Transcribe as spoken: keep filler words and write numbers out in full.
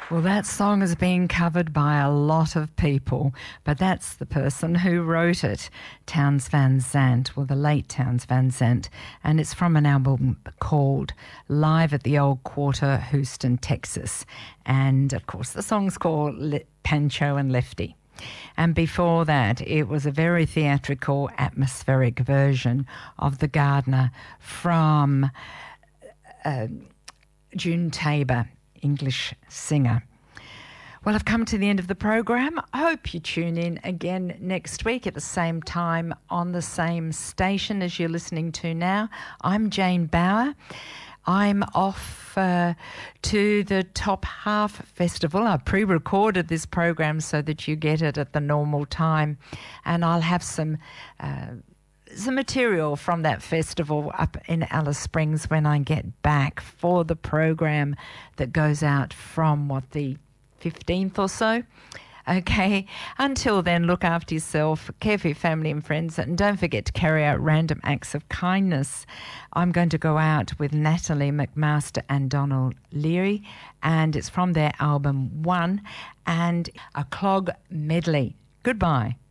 Well, that song is being covered by a lot of people, but that's the person who wrote it, Townes Van Zandt, well, the late Townes Van Zandt, and it's from an album called Live at the Old Quarter, Houston, Texas. And, of course, the song's called Le- Pancho and Lefty. And before that, it was a very theatrical, atmospheric version of The Gardener from uh, June Tabor, English singer. Well, I've come to the end of the program. I hope you tune in again next week at the same time on the same station as you're listening to now. I'm Jane Bauer. I'm off uh, to the Top Half Festival. I pre-recorded this program so that you get it at the normal time, and I'll have some uh, some material from that festival up in Alice Springs when I get back for the program that goes out from, what, the fifteenth or so. Okay, until then, look after yourself, care for your family and friends, and don't forget to carry out random acts of kindness. I'm going to go out with Natalie McMaster and Donald Leary, and it's from their album One and a Clog Medley. Goodbye.